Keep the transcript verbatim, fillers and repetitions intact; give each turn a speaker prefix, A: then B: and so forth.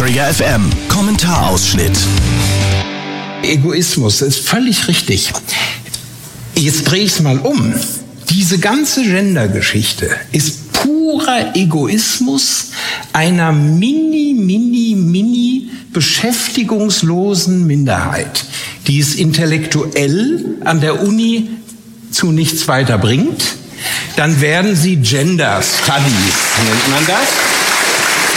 A: Träger F M. Kommentarausschnitt.
B: Egoismus ist völlig richtig. Jetzt drehe ich es mal um. Diese ganze Gender-Geschichte ist purer Egoismus einer mini, mini, mini beschäftigungslosen Minderheit, die es intellektuell an der Uni zu nichts weiter bringt. Dann werden sie Gender Studies, nennt man das.